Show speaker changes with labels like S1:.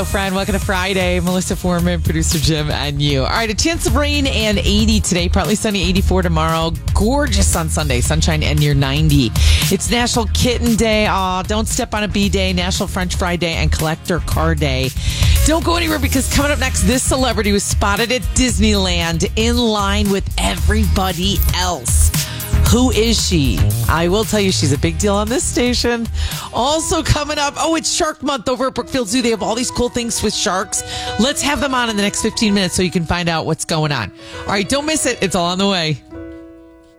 S1: Friend, welcome to Friday. Melissa Foreman, producer Jim, and you. All right, a chance of rain and 80 today. Partly sunny, 84 tomorrow. Gorgeous on Sunday. Sunshine and near 90. It's National Kitten Day. Don't step on a bee day. National French Fry Day and Collector Car Day. Don't go anywhere because coming up next, this celebrity was spotted at Disneyland in line with everybody else. Who is she? I will tell you she's a big deal on this station. Also coming up, it's Shark Month over at Brookfield Zoo. They have all these cool things with sharks. Let's have them on in the next 15 minutes so you can find out what's going on. All right, don't miss it. It's all on the way.